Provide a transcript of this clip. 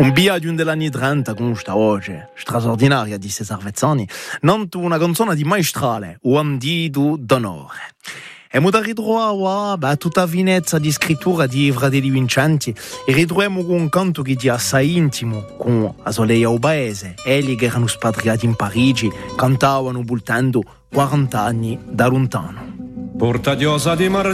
Un biadium dell'anni 30 con questa voce straordinaria di Cesare Vezzani, nanto una canzone di maestrale, un dito d'onore. E mu da ritroviamo a tutta vinezza di scrittura di Fratelli Vincenti e ritroviamo con un canto che è assai intimo con la Soleil au Paese, quelli che erano spatriati in Parigi, cantavano bultando 40 anni da lontano. Porta diosa di